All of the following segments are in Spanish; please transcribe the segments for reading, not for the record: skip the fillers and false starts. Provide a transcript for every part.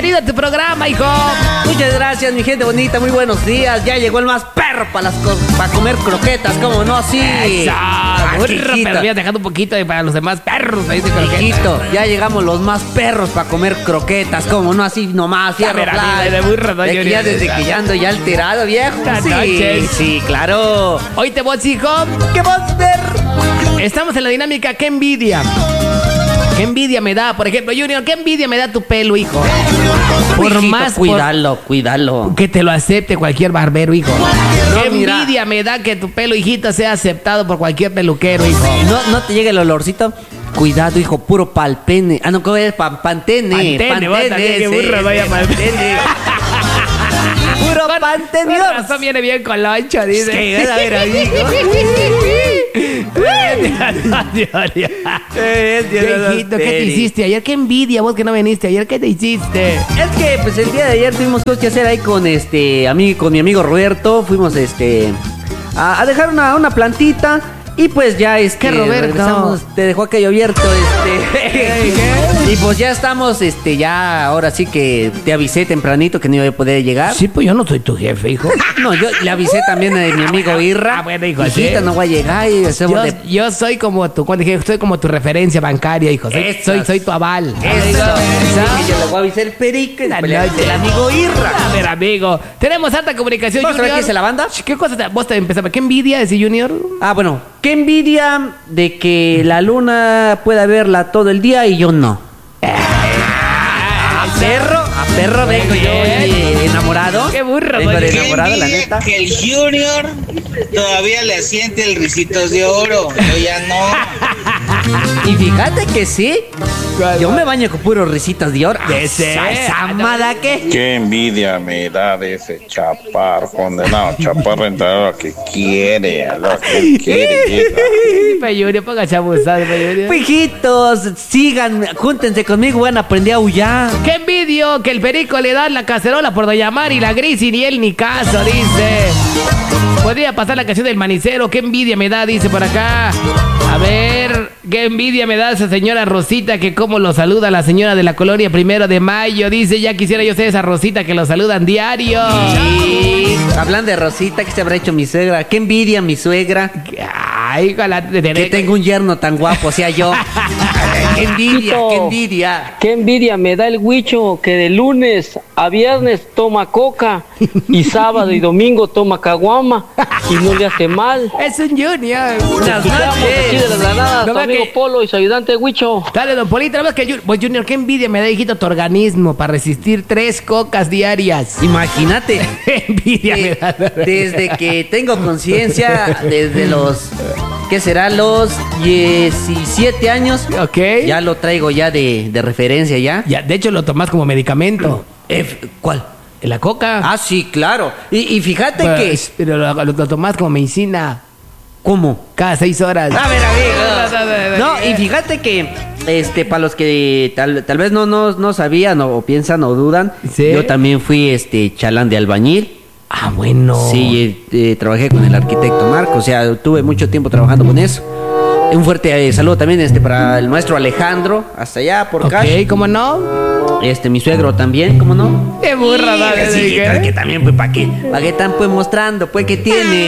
bienvenido a tu programa, hijo. Muchas gracias, mi gente bonita, muy buenos días. Ya llegó el más perro para comer croquetas, ¿cómo no? Sí. Eso, burro, pero habías dejado un poquito para los demás perros ahí de croquetas. Hijito, ya llegamos los más perros para comer croquetas, ¿cómo no? Así nomás, fierro, de burro, ¿no? Ya desde que ya ando ya alterado, viejo. Sí, sí, claro. Oíste vos, hijo. ¿Qué vas a ver? Estamos en la dinámica, qué envidia. Qué envidia me da, por ejemplo, Junior, qué envidia me da tu pelo, hijo. Por hijito, más cuídalo. Que te lo acepte cualquier barbero, hijo. No, qué mira. envidia me da que tu pelo, hijita, sea aceptado por cualquier peluquero, hijo. No te llegue el olorcito. Cuidado, hijo, puro palpene. Ah, no, ¿cómo es? Pantene. Vos también, qué burro, vaya pantene. Puro pantene. Con razón viene bien con loncho, dice. Sí, a ver, amigo. Hijito, ¿qué te hiciste ayer? Qué envidia vos que no viniste ayer. ¿Qué te hiciste? Es que pues el día de ayer tuvimos cosas que hacer ahí con con mi amigo Roberto. Fuimos a dejar una plantita. Y pues ya ¿Qué, Roberto? Te dejó aquello abierto, Y pues ya estamos, ya ahora sí que te avisé tempranito que no iba a poder llegar. Sí, pues yo no soy tu jefe, hijo. No, yo le avisé también a mi amigo Irra. Ah, bueno, hijo, hijita, sí. no voy a llegar y yo soy como tu, cuando dije, soy como tu referencia bancaria, hijo. Soy tu aval. Eso. Yo le voy a avisar el perico y el amigo Irra. A ver, amigo, tenemos alta comunicación, Junior. ¿Vos qué es la banda? ¿Qué cosa vos te empezabas? ¿Qué envidia ese Junior? Ah, bueno, qué envidia de que la luna pueda verla todo el día y yo no. A perro vengo yo enamorado. Qué burro, vengo de enamorado, la neta. Que el Junior todavía le asiente el Ricitos de Oro. Yo ya no. Y fíjate que sí. Yo me baño con puros risitas de oro. ¿Esa amada que? Qué envidia me da de ese chaparro condenado. Chaparro entra a lo que quiere, a lo que quiere. Junior, ponga chabuzado, Junior. Hijitos, sigan, júntense conmigo, van a aprender a aullar. Qué envidio que el perico le da la cacerola por Doña Mari y la Gris y ni él ni caso, dice. Podría pasar la canción del manicero. Qué envidia me da, dice por acá. A ver, qué envidia me da esa señora Rosita que como lo saluda la señora de la colonia 1 de Mayo. Dice, ya quisiera yo ser esa Rosita que lo saludan diario. Sí. Hablando de Rosita, ¿qué se habrá hecho mi suegra? Qué envidia mi suegra. Ay, que tengo un yerno tan guapo, o sea yo. Qué envidia, qué envidia. Qué envidia me da el Huicho que de lunes a viernes toma coca y sábado y domingo toma caguama y no le hace mal. Es un Junior. Buenas noches. De las granadas, no, tu amigo Polo y su ayudante Huicho. Dale, don Polito, nada más que Junior, qué envidia me da, hijito, tu organismo para resistir 3 cocas diarias. Imagínate. Envidia me da. Desde que tengo conciencia, desde los... ¿Qué será? Los 17 años. Ok. Ya lo traigo ya de referencia ya. De hecho, lo tomás como medicamento. ¿Cuál? ¿La coca? Ah, sí, claro. Y fíjate pues, que... Pero lo tomás como medicina. ¿Cómo? Cada 6 horas. A ver, amigo. No, y fíjate que... para los que tal vez no sabían o piensan o dudan, ¿sí? Yo también fui chalán de albañil. Ah, bueno. Sí, trabajé con el arquitecto Marco, o sea, tuve mucho tiempo trabajando con eso. Un fuerte saludo también para el maestro Alejandro, hasta allá por acá. Ok, ¿cómo no? Mi suegro también, ¿cómo no? Qué burra, dale. Sí, que también, pues, ¿para qué están, pues, mostrando, pues, que tienen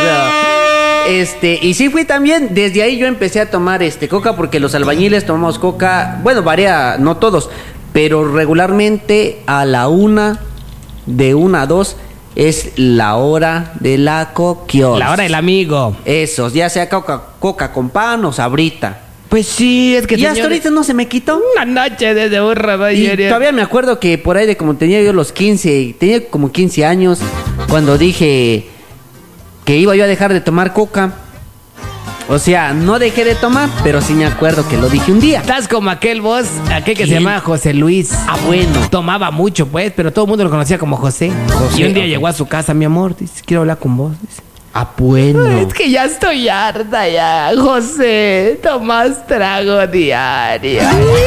eso? Y sí fui también, desde ahí yo empecé a tomar coca, porque los albañiles tomamos coca, bueno, varía, no todos, pero regularmente a la 1, de 1 a 2, es la hora de la coquios. La hora del amigo. Eso, ya sea coca con pan o sabrita. Pues sí, es que y hasta ahorita no se me quitó. Una noche desde burra, y todavía me acuerdo que por ahí de como tenía yo tenía como 15 años, cuando dije que iba yo a dejar de tomar coca. O sea, no dejé de tomar, pero sí me acuerdo que lo dije un día. Estás como aquel que se llamaba José Luis. Ah, bueno. Tomaba mucho, pues, pero todo el mundo lo conocía como José. Y un día llegó a su casa, mi amor, dice, quiero hablar con vos, dice. Ah, bueno. Es que ya estoy harta ya, José. Tomas trago diario.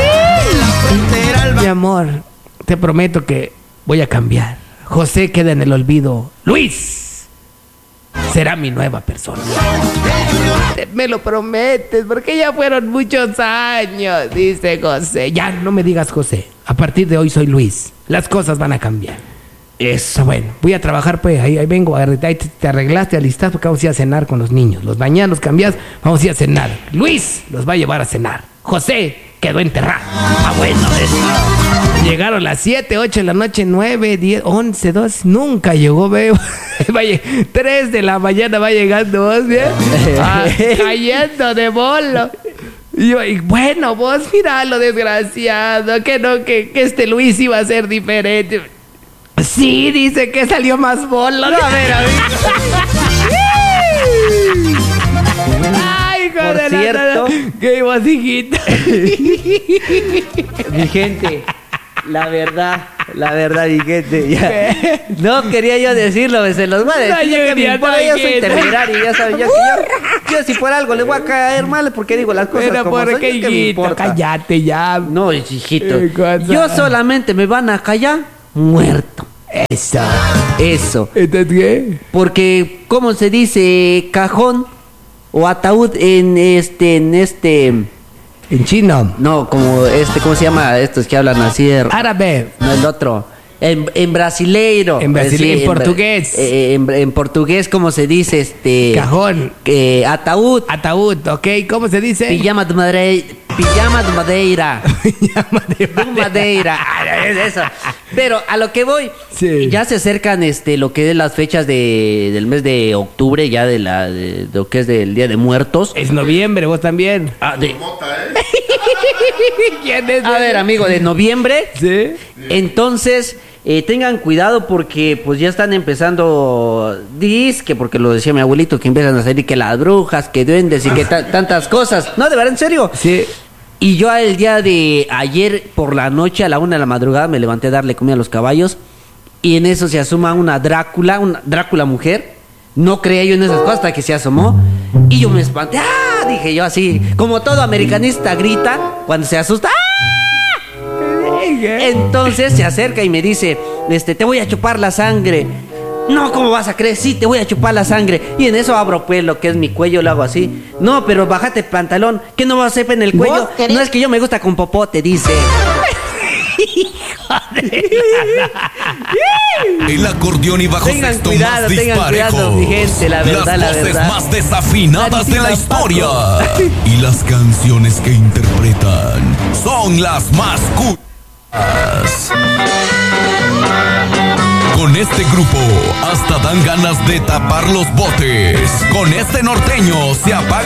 Mi amor, te prometo que voy a cambiar. José queda en el olvido. Luis será mi nueva persona. Me lo prometes, porque ya fueron muchos años, dice José. Ya, no me digas José. partir de hoy soy Luis. Las cosas van a cambiar. Eso. Bueno, voy a trabajar, pues, ahí vengo, ahí te arreglaste, alistas, porque vamos a ir a cenar con los niños. Los bañas, los cambias, vamos a ir a cenar. Luis los va a llevar a cenar. José quedó enterrado. Ah, bueno, eso. Llegaron las 7, 8 de la noche, 9, 10, 11, 12, nunca llegó, veo. 3 de la mañana va llegando vos, ¿bien? Cayendo de bolo. Y bueno, vos mirá lo desgraciado, que este Luis iba a ser diferente. Sí, dice que salió más bolo. No, a ver. Ay, por cierto, que vos, hijita. Mi gente, la verdad, mi gente, ya. No quería yo decirlo, se los voy a decir. Yo soy temerario, ya saben, yo si por algo le voy a caer mal, porque digo las cosas pero como son, qué, ¿qué me importa? Cállate ya. No, hijito, yo solamente me van a callar muerto. Eso. ¿Entonces qué? Porque, ¿cómo se dice cajón o ataúd en en chino? No, como ¿cómo se llama estos que hablan así? Árabe. No, el otro. En brasileiro. En brasileiro, en portugués. En portugués, ¿cómo se dice? Cajón. Ataúd. Ataúd, ¿ok? ¿Cómo se dice? Pijama de madeira. Pijama de madeira. Pijama de madeira. Eso. Pero a lo que voy, sí. Ya se acercan lo que es las fechas del mes de octubre, ya de lo que es del Día de Muertos. Es noviembre, vos también. ¿Quién es? A ver, amigo, de noviembre. Sí. Entonces, tengan cuidado porque pues ya están empezando, que porque lo decía mi abuelito, que empiezan a salir que las brujas, que duendes y que tantas cosas. No, de verdad, en serio. Sí. Y yo el día de ayer por la noche a la 1 de la madrugada me levanté a darle comida a los caballos y en eso se asoma una Drácula mujer. No creía yo en esas cosas hasta que se asomó y yo me espanté. ¡Ah! Dije yo así, como todo americanista grita cuando se asusta. ¡Ah! Entonces se acerca y me dice, te voy a chupar la sangre. No, ¿cómo vas a creer? Sí, te voy a chupar la sangre. Y en eso abro pues lo que es mi cuello, lo hago así. No, pero bájate el pantalón, que no vas a hacer en el cuello. No, es que yo me gusta con popote, dice. El acordeón y bajo sexto más disparejos. Mi gente, la verdad, las voces más desafinadas de la historia. Y las canciones que interpretan son las más curas. Con este grupo hasta dan ganas de tapar los botes. Con este norteño se apaga